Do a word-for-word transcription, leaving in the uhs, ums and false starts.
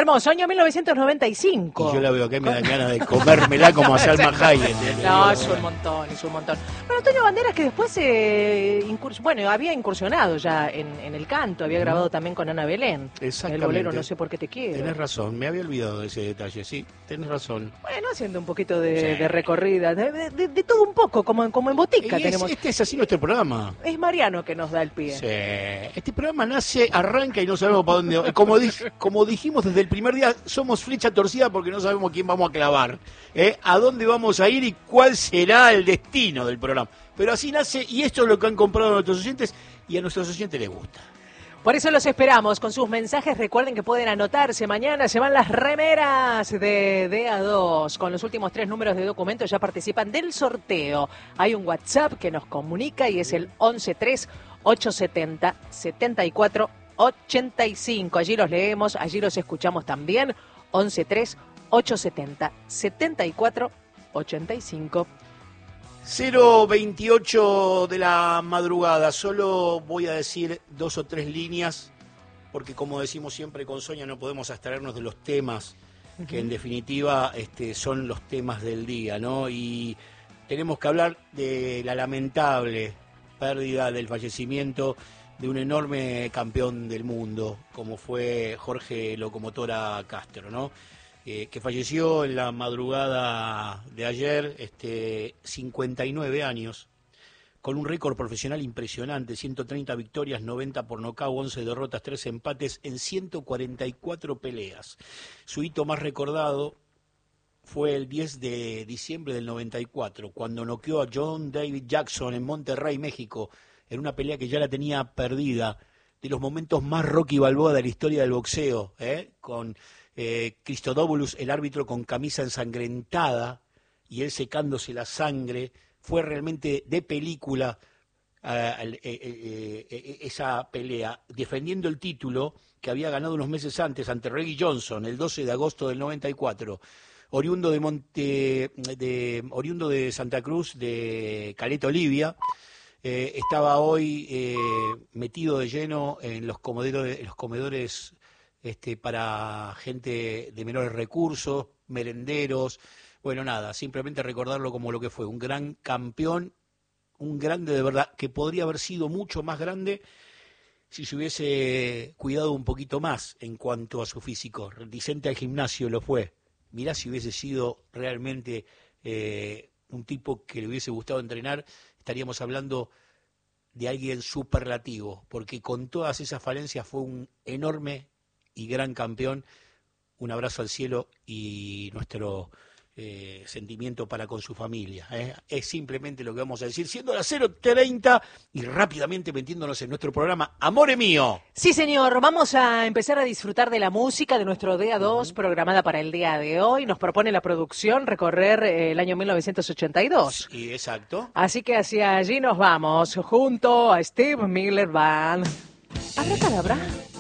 Hermoso, año mil novecientos noventa y cinco. Y yo la veo acá y me dan ganas de comérmela como a Salma Hayek. No, es un montón, es un montón. Bueno, Antonio Banderas, que después, eh, incurs- bueno, había incursionado ya en, en el canto, había grabado también con Ana Belén. Exactamente. El bolero No sé por qué te quiero. Tenés razón, me había olvidado de ese detalle, sí, tenés razón. Bueno, haciendo un poquito de, Sí. de recorrida, de, de- de todo un poco, como, en- como en botica Y es- tenemos. este es así nuestro programa. Es Mariano que nos da el pie. Sí. Este programa nace, arranca y no sabemos para dónde va. Como, di- como dijimos desde el primer día, somos flecha torcida porque no sabemos quién vamos a clavar, ¿eh? A dónde vamos a ir y cuál será el destino del programa. Pero así nace y esto es lo que han comprado nuestros oyentes y a nuestros oyentes les gusta. Por eso los esperamos con sus mensajes. Recuerden que pueden anotarse. Mañana se van las remeras de D A dos. Con los últimos tres números de documento ya participan del sorteo. Hay un WhatsApp que nos comunica y es el once tres ochocientos setenta setenta y cuatro ochenta y cinco. Allí los leemos, allí los escuchamos también. once tres ochocientos setenta setenta y cuatro ochenta y cinco. cero veintiocho de la madrugada, solo voy a decir dos o tres líneas, porque como decimos siempre con Sonia, no podemos abstraernos de los temas, que en definitiva este, son los temas del día, ¿no? Y tenemos que hablar de la lamentable pérdida del fallecimiento de un enorme campeón del mundo, como fue Jorge Locomotora Castro, ¿no? Eh, que falleció en la madrugada de ayer, este, cincuenta y nueve años, con un récord profesional impresionante, ciento treinta victorias, noventa por nocaut, once derrotas, tres empates en ciento cuarenta y cuatro peleas. Su hito más recordado fue el diez de diciembre del noventa y cuatro, cuando noqueó a John David Jackson en Monterrey, México, en una pelea que ya la tenía perdida, de los momentos más Rocky Balboa de la historia del boxeo, ¿eh? con eh, Christodoulos, el árbitro con camisa ensangrentada, y él secándose la sangre. Fue realmente de película uh, eh, eh, eh, esa pelea, defendiendo el título que había ganado unos meses antes ante Reggie Johnson, el doce de agosto del noventa y cuatro. Oriundo de, Monte, de, oriundo de Santa Cruz, de Caleta Olivia, eh, estaba hoy eh, metido de lleno en los comedores, en los comedores este, para gente de menores recursos, merenderos. Bueno, nada, simplemente recordarlo como lo que fue, un gran campeón, un grande de verdad, que podría haber sido mucho más grande si se hubiese cuidado un poquito más en cuanto a su físico. Reticente al gimnasio lo fue. Mirá si hubiese sido realmente eh, un tipo que le hubiese gustado entrenar, estaríamos hablando de alguien superlativo, porque con todas esas falencias fue un enorme y gran campeón. Un abrazo al cielo y nuestro eh, sentimiento para con su familia. ¿eh? Es simplemente lo que vamos a decir, siendo las cero treinta y rápidamente metiéndonos en nuestro programa Amore Mío. Sí, señor, vamos a empezar a disfrutar de la música de nuestro D A dos, uh-huh. programada para el día de hoy. Nos propone la producción recorrer eh, el año mil novecientos ochenta y dos. Sí, exacto. Así que hacia allí nos vamos, junto a Steve Miller Band. ¿Abracadabra?